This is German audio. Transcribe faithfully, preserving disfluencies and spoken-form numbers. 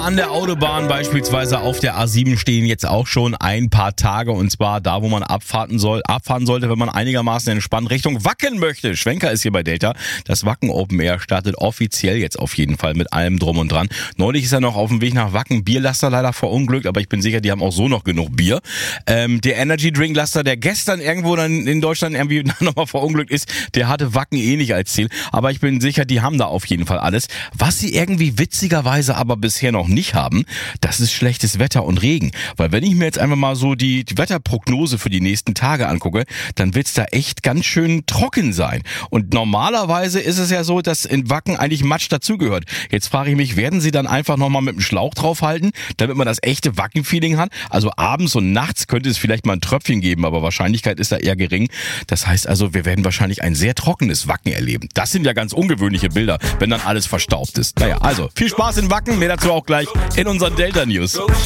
an der Autobahn, beispielsweise auf der A sieben, stehen jetzt auch schon ein paar Tage, und zwar da, wo man abfahren soll, abfahren sollte, wenn man einigermaßen entspannt Richtung Wacken möchte. Schwenker ist hier bei Delta. Das Wacken Open Air startet offiziell jetzt auf jeden Fall mit allem drum und dran. Neulich ist er noch auf dem Weg nach Wacken Bierlaster leider verunglückt, aber ich bin sicher, die haben auch so noch genug Bier. Ähm, der Energy Drink Laster, der gestern irgendwo dann in Deutschland irgendwie nochmal verunglückt ist, der hatte Wacken eh nicht als Ziel, aber ich bin sicher, die haben da auf jeden Fall alles. Was sie irgendwie witzigerweise aber bisher noch nicht haben, das ist schlechtes Wetter und Regen. Weil wenn ich mir jetzt einfach mal so die, die Wetterprognose für die nächsten Tage angucke, dann wird's da echt ganz schön trocken sein. Und normalerweise ist es ja so, dass in Wacken eigentlich Matsch dazugehört. Jetzt frage ich mich, werden sie dann einfach nochmal mit dem Schlauch draufhalten, damit man das echte Wacken-Feeling hat? Also abends und nachts könnte es vielleicht mal ein Tröpfchen geben, aber Wahrscheinlichkeit ist da eher gering. Das heißt also, wir werden wahrscheinlich ein sehr trockenes Wacken erleben. Das sind ja ganz ungewöhnliche Bilder, wenn dann alles verstaubt ist. Naja, also viel Spaß in Wacken, mehr dazu auch gleich in unseren Delta News.